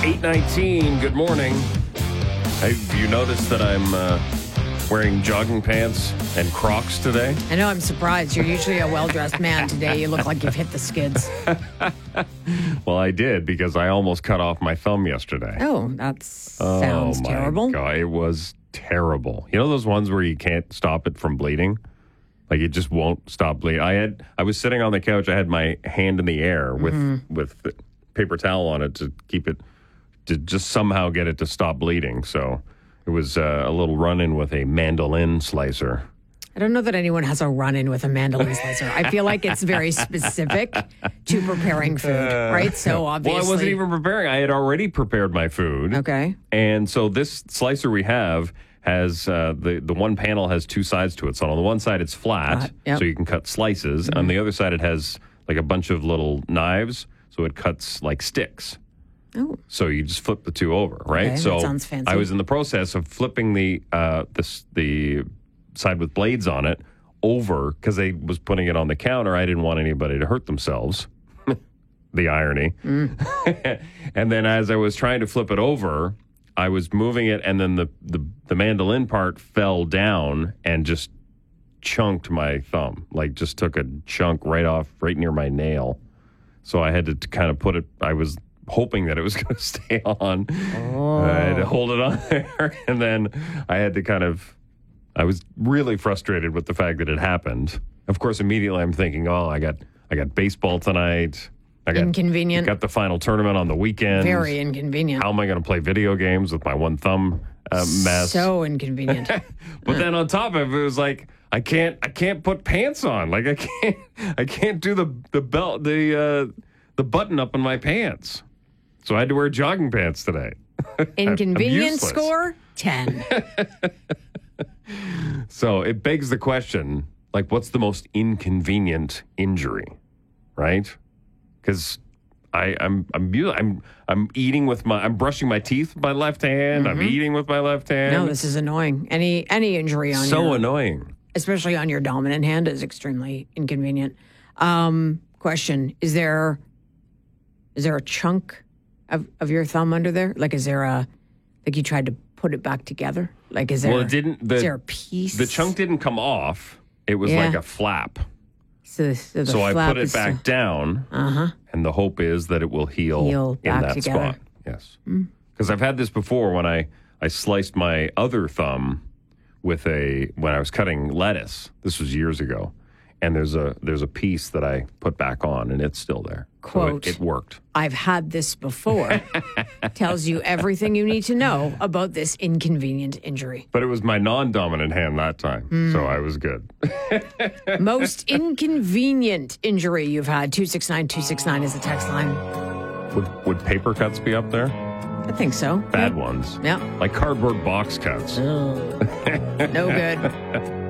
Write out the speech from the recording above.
8:19, good morning. Have you noticed that I'm wearing jogging pants and Crocs today? I know, I'm surprised. You're usually a well-dressed man. Today you look like you've hit the skids. Well, I did because I almost cut off my thumb yesterday. Oh, that sounds terrible. God, it was terrible. You know those ones where you can't stop it from bleeding? Like it just won't stop bleeding. I was sitting on the couch. I had my hand in the air with the paper towel on it to keep it, to just somehow get it to stop bleeding. So it was a little run-in with a mandolin slicer. I don't know that anyone has a run-in with a mandolin slicer. I feel like it's very specific to preparing food, right? So obviously. Well, I wasn't even preparing. I had already prepared my food. Okay. And so this slicer we have has the one panel has two sides to it. So on the one side it's flat, yep. so you can cut slices. On the other side it has like a bunch of little knives, so it cuts like sticks. Oh. So you just flip the two over, right? Okay, so that sounds fancy. I was in the process of flipping the side with blades on it over because I was putting it on the counter. I didn't want anybody to hurt themselves. The irony. And then as I was trying to flip it over, I was moving it, and then the mandolin part fell down and just chunked my thumb. Like just took a chunk right near my nail. So I had to kind of put it. I was hoping that it was going to stay on. I had to hold it on there, and then I had to I was really frustrated with the fact that it happened. Of course, immediately I'm thinking, I got baseball tonight. Inconvenient. Got the final tournament on the weekend. Very inconvenient. How am I going to play video games with my one thumb mess? So inconvenient. But then on top of it, it was like I can't put pants on. Like I can't do the belt the button up in my pants. So I had to wear jogging pants today. Inconvenient score 10. So it begs the question, like, what's the most inconvenient injury, right? Because I'm eating with I'm brushing my teeth with my left hand. I'm eating with my left hand. No, this is annoying. Any injury on annoying, especially on your dominant hand, is extremely inconvenient. Question: Is there a chunk of your thumb under there? Like, is there you tried to put it back together? Like, is there? Well, it didn't. Is there a piece? The chunk didn't come off. It was like a flap. So I put it back down, and the hope is that it will heal in that spot. Yes, because I've had this before when I sliced my other thumb when I was cutting lettuce. This was years ago, and there's a piece that I put back on, and it's still there. Quote, so it worked. I've had this before. Tells you everything you need to know about this inconvenient injury. But it was my non-dominant hand that time, so I was good. Most inconvenient injury you've had. 269-269 is the text line. Would paper cuts be up there? I think so. Bad ones. Yeah. Like cardboard box cuts. No good.